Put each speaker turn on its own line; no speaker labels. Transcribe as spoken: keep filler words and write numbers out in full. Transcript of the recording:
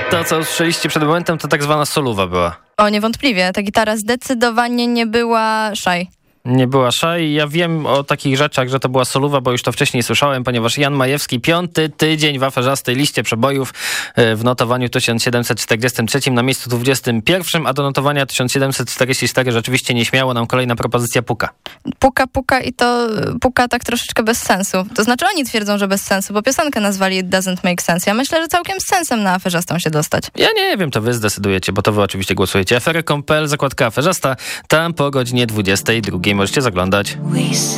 To, co usłyszeliście przed momentem, to tak zwana soluwa była.
O, niewątpliwie. Ta gitara zdecydowanie nie była shy.
Nie była szaj. Ja wiem o takich rzeczach, że to była soluwa, bo już to wcześniej słyszałem, ponieważ Jan Majewski piąty tydzień w aferzastej liście przebojów w notowaniu tysiąc siedemset czterdziestym trzecim na miejscu dwudziestym pierwszym, a do notowania tysiąc siedemset czterdzieści cztery rzeczywiście nieśmiało nam kolejna propozycja puka.
Puka, puka i to puka tak troszeczkę bez sensu. To znaczy oni twierdzą, że bez sensu, bo piosenkę nazwali It Doesn't Make Sense. Ja myślę, że całkiem z sensem na aferzastą się dostać.
Ja nie wiem, to wy zdecydujecie, bo to wy oczywiście głosujecie. afery kropka com kropka pe el, zakładka aferzasta, tam po godzinie dwudziestej drugiej możecie zaglądać.